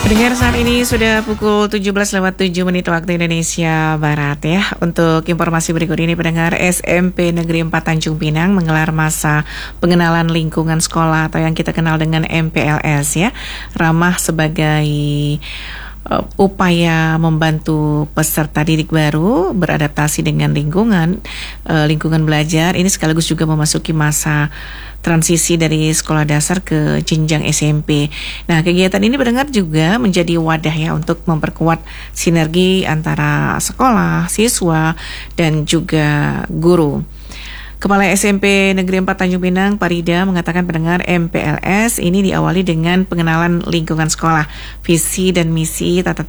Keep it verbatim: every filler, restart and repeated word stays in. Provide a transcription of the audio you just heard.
Pendengar, saat ini sudah pukul tujuh belas lewat tujuh menit waktu Indonesia Barat ya. Untuk informasi berikut ini, pendengar, S M P Negeri empat Tanjung Pinang menggelar masa pengenalan lingkungan sekolah atau yang kita kenal dengan M P L S ya. Ramah sebagai uh, upaya membantu peserta didik baru beradaptasi dengan lingkungan, uh, lingkungan belajar. Ini sekaligus juga memasuki masa transisi dari sekolah dasar ke jenjang S M P. Nah, kegiatan ini pendengar juga menjadi wadah ya untuk memperkuat sinergi antara sekolah, siswa, dan juga guru. Kepala S M P Negeri empat Tanjung Pinang, Parida, mengatakan pendengar M P L S ini diawali dengan pengenalan lingkungan sekolah, visi dan misi, tata